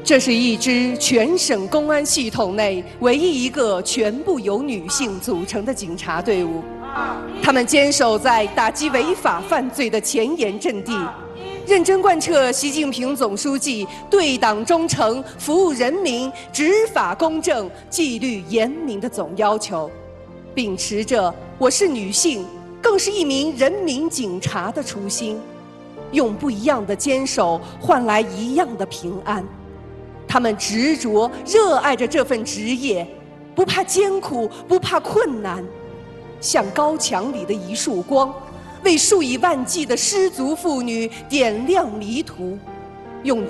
这是一支全省公安系统内唯一一个全部由女性组成的警察队伍。他们坚守在打击违法犯罪的前沿阵地，认真贯彻习近平总书记对党忠诚、服务人民、执法公正、纪律严明的总要求，秉持着我是女性，更是一名人民警察的初心，用不一样的坚守换来一样的平安。他们执着热爱着这份职业，不怕艰苦，不怕困难，像高墙里的一束光，为数以万计的失足妇女点亮迷途，用